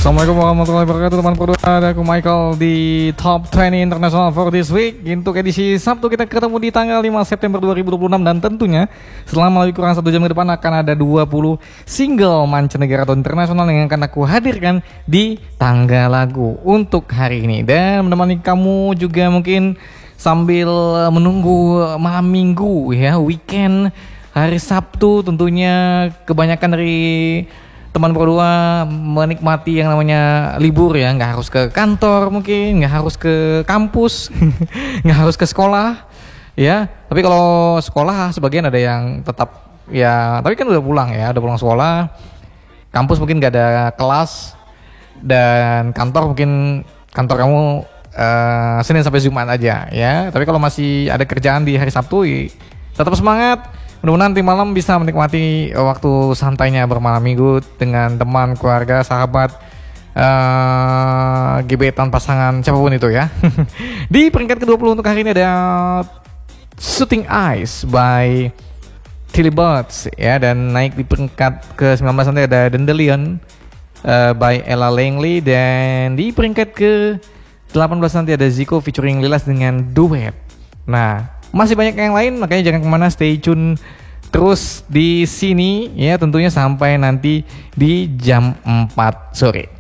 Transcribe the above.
Assalamualaikum warahmatullahi wabarakatuh teman berdua, ada aku Michael di Top 20 International for this week. Untuk edisi Sabtu kita ketemu di tanggal 5 September 2026. Dan tentunya selama lebih kurang 1 jam ke depan akan ada 20 single mancanegara atau internasional yang akan aku hadirkan di tangga lagu untuk hari ini. Dan menemani kamu juga mungkin sambil menunggu malam minggu ya, weekend, hari Sabtu tentunya kebanyakan dari teman berdua menikmati yang namanya libur ya, nggak harus ke kantor, mungkin nggak harus ke kampus, nggak harus ke sekolah ya. Tapi kalau sekolah sebagian ada yang tetap ya, tapi kan udah pulang ya, udah pulang sekolah. Kampus mungkin nggak ada kelas, dan kantor mungkin kantor kamu Senin sampai Jumat aja ya. Tapi kalau masih ada kerjaan di hari Sabtu, tetap semangat. Mudah-mudahan nanti malam bisa menikmati waktu santainya bermalam minggu dengan teman, keluarga, sahabat, gebetan, pasangan, siapapun itu ya. Di peringkat ke-20 untuk hari ini ada Shooting Eyes by Tilly Birds ya. Dan naik di peringkat ke-19 nanti ada Dandelion by Ella Langley. Dan di peringkat ke-18 nanti ada Zico featuring Lilas dengan Duet. Nah, masih banyak yang lain, makanya jangan kemana, stay tune terus di sini ya, tentunya sampai nanti di jam 4 sore.